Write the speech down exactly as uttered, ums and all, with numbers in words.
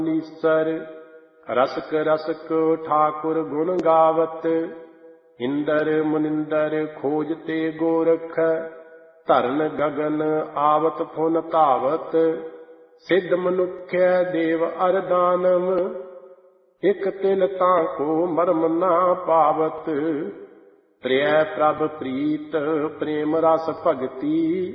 ईश्वर रसक रसक ठाकुर गुण गावत। इंदर मुनिंदर खोजते गोरख धरन गगन आवत फुन धावत। सिद्ध मनुख्य देव अर दानव इक तिल ताको मरम ना पावत। त्रै प्रभ प्रीत प्रेम रस भगति